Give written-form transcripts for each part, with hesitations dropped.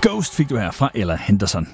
Ghost fik du her fra Ella Henderson.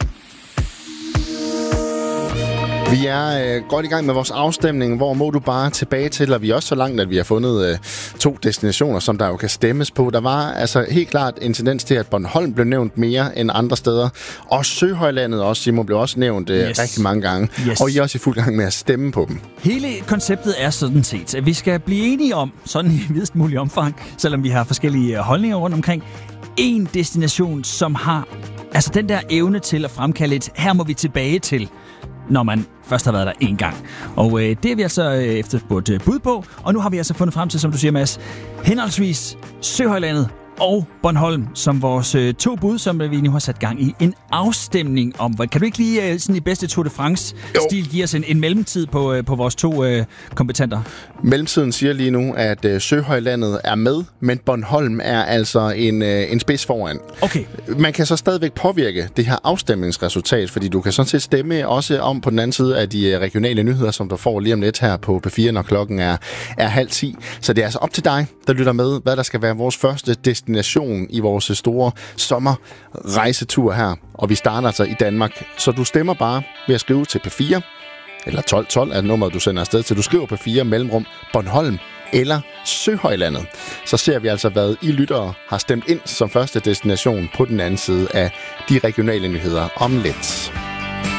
Vi er godt i gang med vores afstemning. Hvor må du bare tilbage til? Og vi er også så langt, at vi har fundet 2 destinationer, som der jo kan stemmes på. Der var altså helt klart en tendens til, at Bornholm blev nævnt mere end andre steder. Og Søhøjlandet også, Simon, blev også nævnt rigtig mange gange. Yes. Og I er også i fuld gang med at stemme på dem. Hele konceptet er sådan set, at vi skal blive enige om, sådan i videst mulig omfang, selvom vi har forskellige holdninger rundt omkring, en destination, som har altså den der evne til at fremkalde et her må vi tilbage til, når man først har været der en gang. Og det er vi altså efterspurgt bud på, og nu har vi altså fundet frem til, som du siger, Mads, henholdsvis Søhøjlandet og Bornholm som vores 2 bud, som vi nu har sat gang i en afstemning om. Kan du ikke lige sådan i bedste Tour de France-stil give os en mellemtid på vores 2 kompetenter? Mellemtiden siger lige nu, at Søhøjlandet er med, men Bornholm er altså en spids foran. Okay. Man kan så stadigvæk påvirke det her afstemningsresultat, fordi du kan sådan set stemme også om på den anden side af de regionale nyheder, som du får lige om lidt her på P4, når klokken er 9:30. Så det er altså op til dig, der lytter med, hvad der skal være vores første destination i vores store sommerrejsetur her. Og vi starter altså i Danmark. Så du stemmer bare ved at skrive til P4, eller 1212 er nummeret, du sender afsted til. Du skriver P4 mellemrum Bornholm eller Søhøjlandet. Så ser vi altså, hvad I lyttere har stemt ind som første destination på den anden side af de regionale nyheder om lidt.